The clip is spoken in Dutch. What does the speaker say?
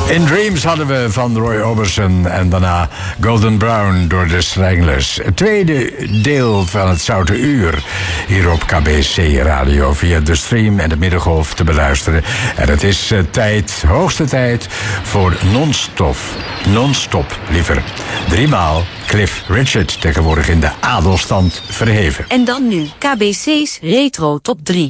In Dreams hadden we van Roy Orbison en daarna Golden Brown door de Stranglers. Het tweede deel van het Zoute Uur hier op KBC Radio via de stream en de middengolf te beluisteren. En het is hoogste tijd voor non-stop, liever. 3 maal Cliff Richard, tegenwoordig in de adelstand verheven. En dan nu KBC's Retro Top 3.